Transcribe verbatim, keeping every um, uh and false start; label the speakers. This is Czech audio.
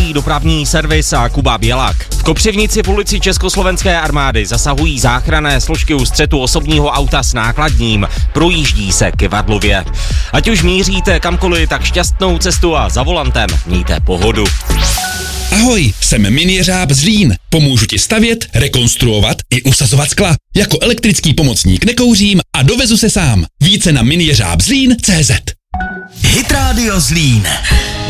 Speaker 1: Uvádí dopravní servis a Kuba Bělák. V Kopřivnici v ulici Československé armády zasahují záchranné složky u střetu osobního auta s nákladním. Projíždí se Kyvadlově. Ať už míříte kamkoliv, tak šťastnou cestu a za volantem mějte pohodu.
Speaker 2: Ahoj, jsem Min Jeřáb Zlín. Pomůžu ti stavět, rekonstruovat i usazovat skla. Jako elektrický pomocník nekouřím a dovezu se sám. Více na min jeřáb zlín tečka cé zet.
Speaker 3: Hit Radio Zlín.